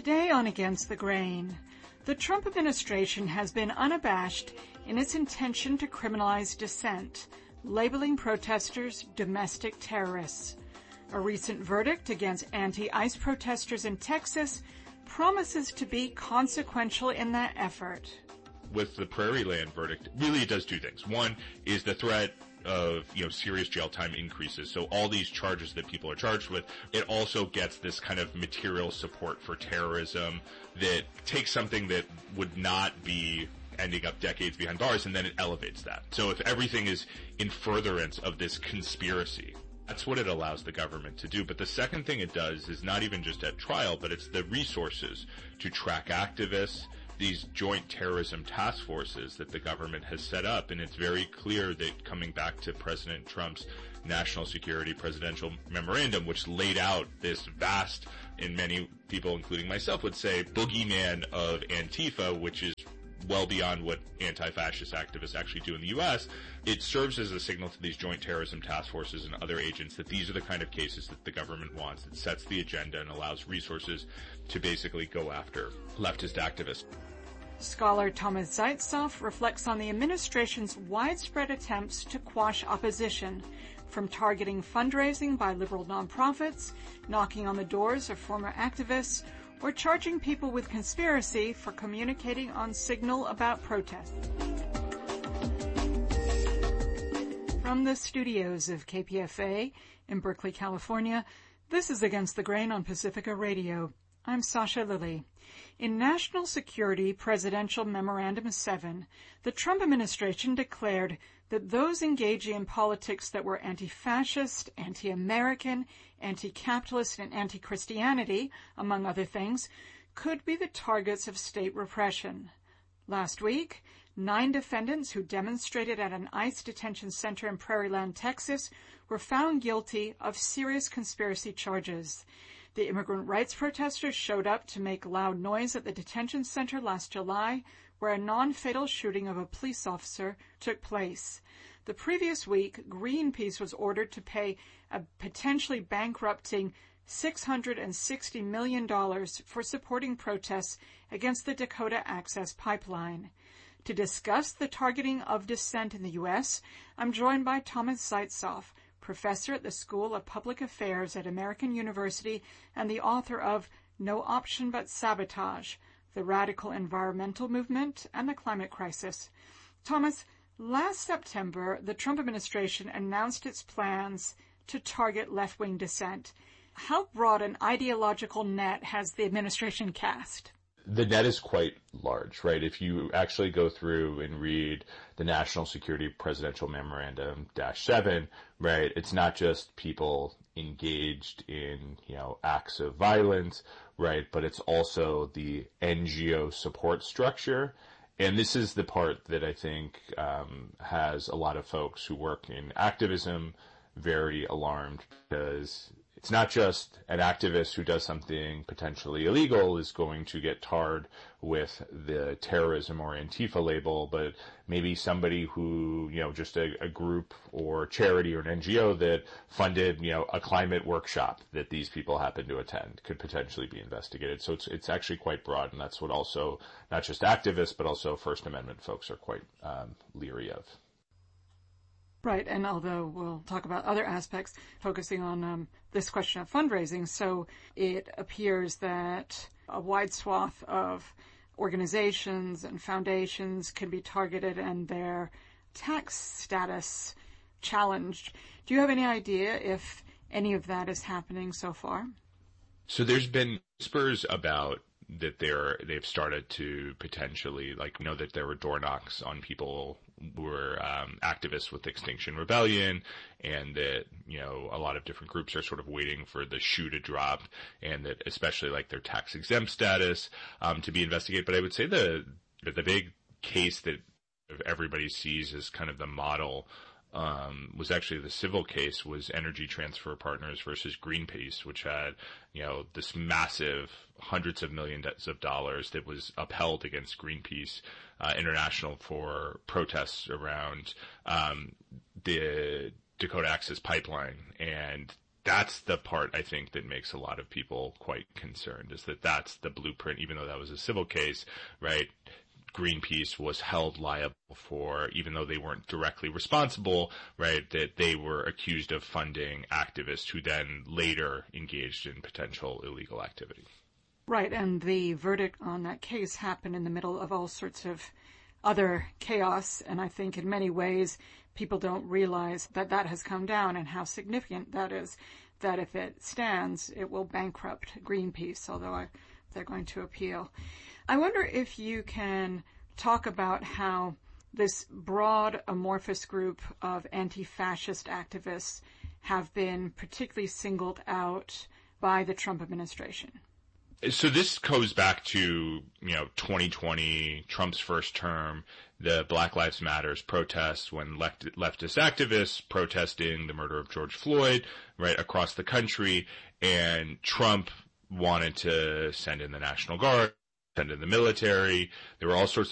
Today on Against the Grain, the Trump administration has been unabashed in its intention to criminalize dissent, labeling protesters domestic terrorists. A recent verdict against anti-ICE protesters in Texas promises to be consequential in that effort. With the Prairie Land verdict, really it does two things. One is the threat of, serious jail time increases. So all these charges that people are charged with, it also gets this kind of material support for terrorism that takes something that would not be ending up decades behind bars, and then it elevates that. So if everything is in furtherance of this conspiracy, that's what it allows the government to do. But the second thing it does is not even just at trial, but it's the resources to track activists, these joint terrorism task forces that the government has set up. And it's very clear that, coming back to President Trump's national security presidential memorandum, which laid out this vast, and many people, including myself, would say, boogeyman of Antifa, which is well beyond what anti-fascist activists actually do in the U.S., it serves as a signal to these joint terrorism task forces and other agents that these are the kind of cases that the government wants. It sets the agenda and allows resources to basically go after leftist activists. Scholar Thomas Zaitzoff reflects on the administration's widespread attempts to quash opposition, from targeting fundraising by liberal nonprofits, knocking on the doors of former activists, or charging people with conspiracy for communicating on Signal about protests. From the studios of KPFA in Berkeley, California, this is Against the Grain on Pacifica Radio. I'm Sasha Lilly. In National Security Presidential Memorandum 7, the Trump administration declared that those engaging in politics that were anti-fascist, anti-American, anti-capitalist, and anti-Christianity, among other things, could be the targets of state repression. Last week, 9 defendants who demonstrated at an ICE detention center in Prairie Land, Texas, were found guilty of serious conspiracy charges. The immigrant rights protesters showed up to make loud noise at the detention center last July, where a non-fatal shooting of a police officer took place. The previous week, Greenpeace was ordered to pay a potentially bankrupting $660 million for supporting protests against the Dakota Access Pipeline. To discuss the targeting of dissent in the U.S., I'm joined by Thomas Zaitzoff, professor at the School of Public Affairs at American University and the author of No Option But Sabotage, The Radical Environmental Movement and the Climate Crisis. Thomas, last September, the Trump administration announced its plans to target left-wing dissent. How broad an ideological net has the administration cast? The net is quite large, right? If you actually go through and read the National Security Presidential Memorandum -7, right, it's not just people engaged in, acts of violence, right, but it's also the NGO support structure. And this is the part that I think has a lot of folks who work in activism very alarmed, because it's not just an activist who does something potentially illegal is going to get tarred with the terrorism or Antifa label, but maybe somebody who, just a group or charity or an NGO that funded, a climate workshop that these people happen to attend could potentially be investigated. So it's actually quite broad, and that's what also not just activists, but also First Amendment folks are quite leery of. Right, and although we'll talk about other aspects, focusing on this question of fundraising, so it appears that a wide swath of organizations and foundations can be targeted and their tax status challenged. Do you have any idea if any of that is happening so far? So there's been whispers about that they've started to potentially, know that there were door knocks on people who were activists with Extinction Rebellion, and that, a lot of different groups are sort of waiting for the shoe to drop, and that especially their tax exempt status to be investigated. But I would say the big case that everybody sees as kind of the model was actually the civil case, was Energy Transfer Partners versus Greenpeace, which had, this massive hundreds of millions of dollars that was upheld against Greenpeace International for protests around the Dakota Access Pipeline. And that's the part I think that makes a lot of people quite concerned, is that that's the blueprint, even though that was a civil case, right? Greenpeace was held liable for, even though they weren't directly responsible, right, that they were accused of funding activists who then later engaged in potential illegal activity. Right, and the verdict on that case happened in the middle of all sorts of other chaos, and I think in many ways people don't realize that that has come down and how significant that is, that if it stands, it will bankrupt Greenpeace, although they're going to appeal. I wonder if you can talk about how this broad, amorphous group of anti-fascist activists have been particularly singled out by the Trump administration. So this goes back to, 2020, Trump's first term, the Black Lives Matters protests when leftist activists protesting the murder of George Floyd, right, across the country, and Trump wanted to send in the National Guard, send in the military. There were all sorts